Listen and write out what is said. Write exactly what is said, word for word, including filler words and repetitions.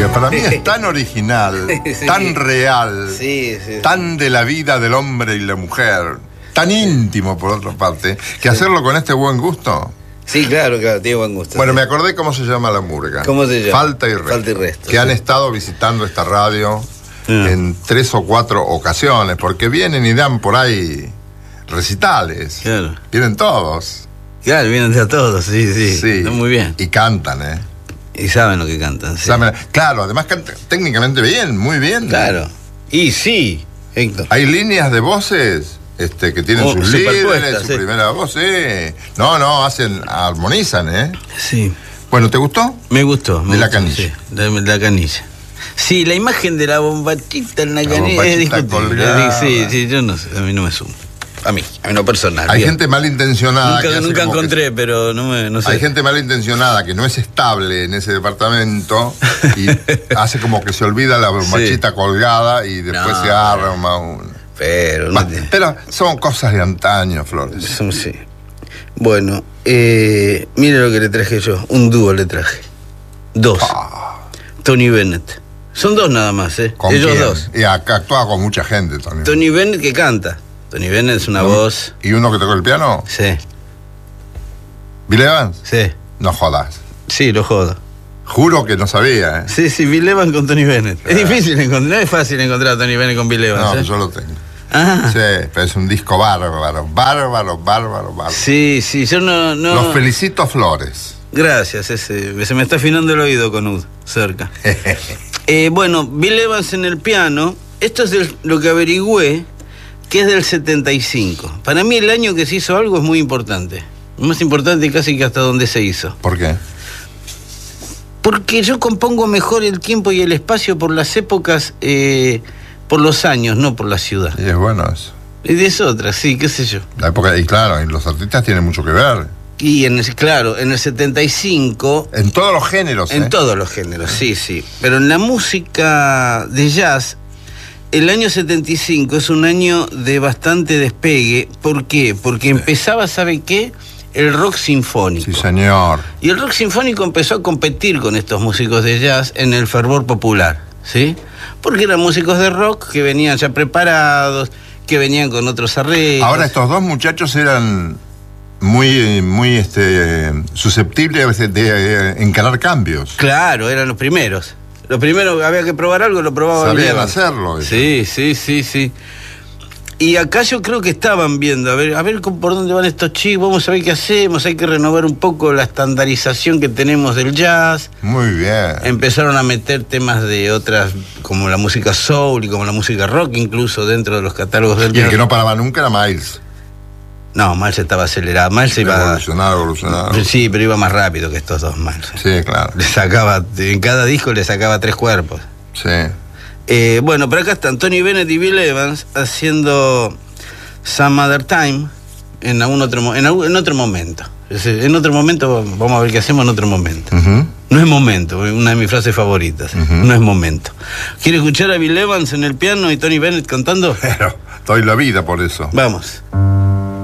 Que para mí es tan original, sí. tan real, sí, sí, tan sí. de la vida del hombre y la mujer, tan íntimo por otra parte, que sí. hacerlo con este buen gusto. Sí, claro, claro, tiene buen gusto. Bueno, sí. me acordé cómo se llama la murga. ¿Cómo se llama? Falta y Resto. Falta y Resto. Que sí. han estado visitando esta radio ah. en tres o cuatro ocasiones, porque vienen y dan por ahí recitales. Claro. Vienen todos. Claro, vienen de a todos, sí, sí. Sí. Está muy bien. Y cantan, ¿eh? Y saben lo que cantan, sí. Saben, claro, además cantan técnicamente bien, muy bien. Claro. Y sí, Héctor. Hay líneas de voces este, que tienen oh, sus líderes, su sí. primera voz, sí. No, no, hacen, armonizan, ¿eh? Sí. Bueno, ¿te gustó? Me gustó. Me de gustó, la canilla. Sí, de la canilla. Sí, la imagen de la bombachita en la, la canilla es discutible. colgada. Sí, sí, yo no sé, a mí no me suma. A mí, a mí no personal. Hay bien. gente malintencionada. Nunca, que nunca encontré, que... pero no, me, no sé. Hay gente malintencionada que no es estable en ese departamento y hace como que se olvida la bombachita sí. colgada y después no, se arma un... Pero, Va, no te... pero son cosas de antaño, Flores. Sí. Bueno, eh, mire lo que le traje yo. Un dúo le traje. Dos. Ah. Tony Bennett. Son dos nada más, ¿eh? ¿Con Ellos quién? dos. Y acá actúa con mucha gente, Tony. Tony Bennett que canta. Tony Bennett es una ¿No? voz... ¿Y uno que tocó el piano? Sí. ¿Bill Evans? Sí. No jodas. Sí, lo jodo. Juro que no sabía, ¿eh? Sí, sí, Bill Evans con Tony Bennett. Ah. Es difícil encontrar, no es fácil encontrar a Tony Bennett con Bill Evans. No, ¿eh? yo lo tengo. Ah. Sí, pero es un disco bárbaro, bárbaro, bárbaro, bárbaro. Sí, sí, yo no... no... Los felicito, Flores. Gracias, ese, se me está afinando el oído con Ud, cerca. eh, bueno, Bill Evans en el piano, esto es de lo que averigüé, que es del setenta y cinco. Para mí el año que se hizo algo es muy importante. Más importante casi que hasta donde se hizo. ¿Por qué? Porque yo compongo mejor el tiempo y el espacio por las épocas, eh, por los años, no por la ciudad. Y es bueno eso. Y es otra, sí, qué sé yo. La época, y claro, y los artistas tienen mucho que ver. Y en el, claro, en el setenta y cinco... En todos los géneros, En ¿eh? todos los géneros, sí, sí. Pero en la música de jazz, el año setenta y cinco es un año de bastante despegue. ¿Por qué? Porque empezaba, ¿sabe qué? El rock sinfónico. Sí, señor. Y el rock sinfónico empezó a competir con estos músicos de jazz en el fervor popular, ¿sí? Porque eran músicos de rock que venían ya preparados, que venían con otros arreglos. Ahora estos dos muchachos eran muy, muy este, susceptibles de, de encarar cambios. Claro, eran los primeros. Los primeros, había que probar algo, lo probaban bien. Sabían hacerlo. Eso. Sí, sí, sí, sí. Y acá yo creo que estaban viendo, a ver, a ver por dónde van estos chicos, vamos a ver qué hacemos, hay que renovar un poco la estandarización que tenemos del jazz. Muy bien. Empezaron a meter temas de otras, como la música soul y como la música rock, incluso dentro de los catálogos del Y el jazz. que no paraba nunca era Miles. No, Miles estaba acelerado, Miles iba... Evolucionado, evolucionado. Sí, pero iba más rápido que estos dos Miles. Sí, claro. Le sacaba, en cada disco le sacaba tres cuerpos. Sí. Eh, bueno, pero acá están Tony Bennett y Bill Evans haciendo Some Other Time en, algún otro, en, algún, en otro momento. En otro momento, vamos a ver qué hacemos en otro momento. Uh-huh. No es momento, una de mis frases favoritas. Uh-huh. No es momento. ¿Quiere escuchar a Bill Evans en el piano y Tony Bennett cantando? Pero doy la vida por eso. Vamos.